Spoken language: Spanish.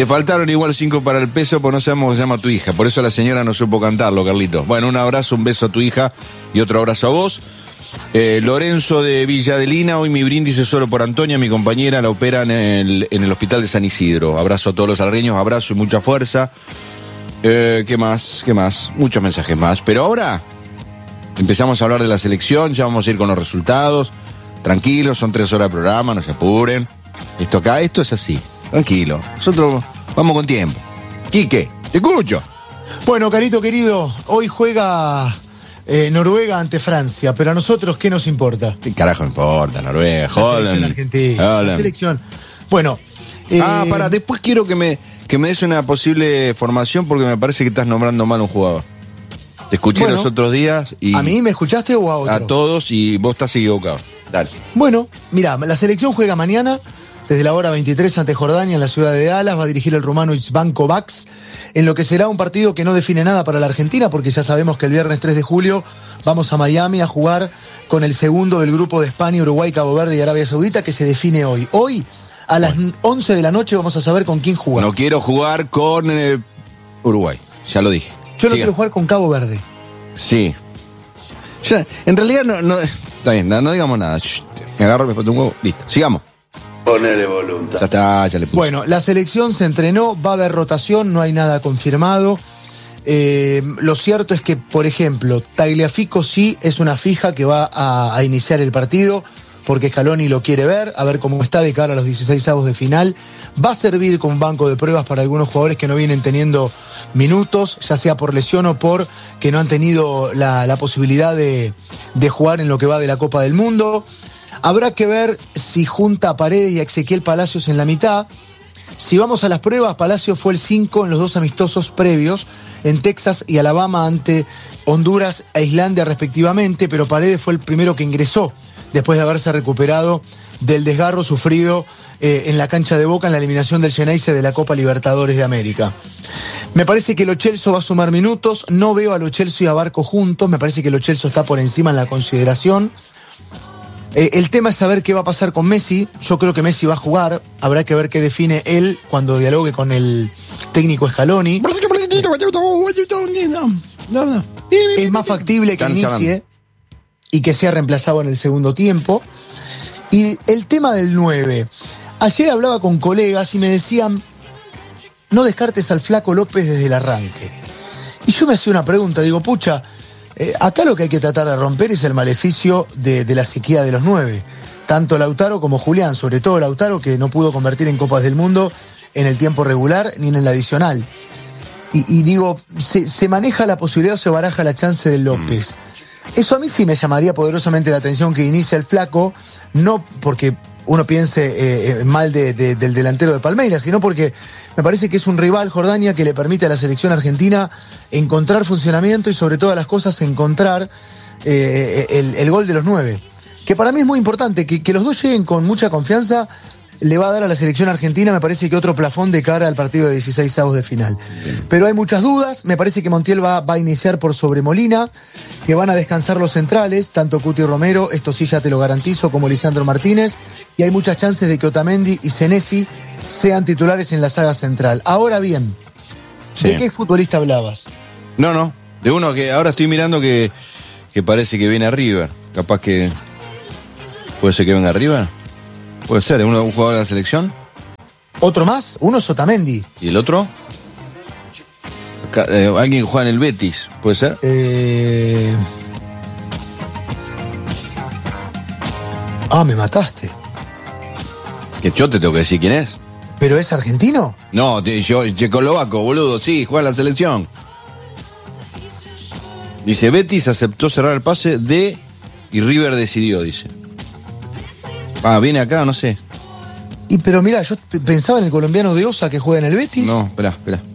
Te faltaron igual 5 para el peso, pues no sabemos cómo se llama tu hija. Por eso la señora no supo cantarlo, Carlito. Bueno, un abrazo, un beso a tu hija y otro abrazo a vos. Lorenzo de Villa Adelina, hoy mi brindis es solo por Antonia, mi compañera, la operan en el hospital de San Isidro. Abrazo a todos los salreños, abrazo y mucha fuerza. ¿Qué más? Muchos mensajes más. Pero ahora empezamos a hablar de la selección, ya vamos a ir con los resultados. Tranquilos, son 3 horas de programa, no se apuren. Esto es así, tranquilo. Nosotros vamos con tiempo. Quique, te escucho. Bueno, Carito querido, hoy juega Noruega ante Francia, pero a nosotros, ¿qué nos importa? ¿Qué carajo importa? Noruega, Holland. Argentina, la selección. Bueno. Después quiero que me des una posible formación porque me parece que estás nombrando mal a un jugador. Te escuché los otros días y... ¿A mí me escuchaste o a otro? A todos y vos estás equivocado. Dale. Bueno, mira, la selección juega mañana desde la hora 23 ante Jordania en la ciudad de Dallas. Va a dirigir el rumano Itzban Kovacs en lo que será un partido que no define nada para la Argentina, porque ya sabemos que el viernes 3 de julio vamos a Miami a jugar con el segundo del grupo de España, Uruguay, Cabo Verde y Arabia Saudita, que se define hoy. Hoy, a las 11 de la noche, vamos a saber con quién jugar. No quiero jugar con Uruguay, ya lo dije. Yo no quiero jugar con Cabo Verde. Sí. En realidad no está bien, no digamos nada. Me agarro, me pongo un huevo, listo. Sigamos. Ponele voluntad. Ya está, ya le puse. Bueno, la selección se entrenó, va a haber rotación, no hay nada confirmado. Lo cierto es que, por ejemplo, Tagliafico sí es una fija que va a iniciar el partido, porque Scaloni lo quiere ver, a ver cómo está de cara a los 16avos de final. Va a servir como banco de pruebas para algunos jugadores que no vienen teniendo minutos, ya sea por lesión o por que no han tenido la posibilidad de jugar en lo que va de la Copa del Mundo. Habrá que ver si junta a Paredes y a Ezequiel Palacios en la mitad. Si vamos a las pruebas, Palacios fue el 5 en los 2 amistosos previos, en Texas y Alabama ante Honduras e Islandia respectivamente, pero Paredes fue el primero que ingresó después de haberse recuperado del desgarro sufrido en la cancha de Boca en la eliminación del Xeneize de la Copa Libertadores de América. Me parece que Lo Celso va a sumar minutos, no veo a Lo Celso y a Barco juntos, me parece que Lo Celso está por encima en la consideración. El tema es saber qué va a pasar con Messi. Yo creo que Messi va a jugar, habrá que ver qué define él cuando dialogue con el técnico Scaloni. Es más factible que inicie y que sea reemplazado en el segundo tiempo. Y el tema del 9. Ayer hablaba con colegas y me decían, no descartes al Flaco López desde el arranque. Y yo me hacía una pregunta, digo, pucha, acá lo que hay que tratar de romper es el maleficio de la sequía de los 9. Tanto Lautaro como Julián, sobre todo Lautaro, que no pudo convertir en Copas del Mundo en el tiempo regular ni en el adicional. Y digo, se maneja la posibilidad o se baraja la chance del López. Eso a mí sí me llamaría poderosamente la atención que inicie el Flaco, no porque uno piense mal del delantero de Palmeiras, sino porque me parece que es un rival, Jordania, que le permite a la selección argentina encontrar funcionamiento y sobre todas las cosas encontrar el gol de los 9. Que para mí es muy importante, que los dos lleguen con mucha confianza, le va a dar a la selección argentina, me parece que otro plafón de cara al partido de 16avos de final. Pero hay muchas dudas, me parece que Montiel va a iniciar por sobre Molina, que van a descansar los centrales, tanto Cuti Romero, esto sí ya te lo garantizo, como Lisandro Martínez, y hay muchas chances de que Otamendi y Senesi sean titulares en la saga central. Ahora bien, ¿de qué futbolista hablabas? No, de uno que ahora estoy mirando que parece que viene arriba, capaz que puede ser que venga arriba. Puede ser, un jugador de la selección. ¿Otro más? Uno es Otamendi. ¿Y el otro? Alguien que juega en el Betis, ¿puede ser? Me mataste. Que yo te tengo que decir quién es. ¿Pero es argentino? No, checoslovaco, boludo, sí, juega en la selección. Dice, Betis aceptó cerrar el pase y River decidió, dice. Viene acá, no sé. Pero mirá, yo pensaba en el colombiano de Osa que juega en el Betis. No, espera.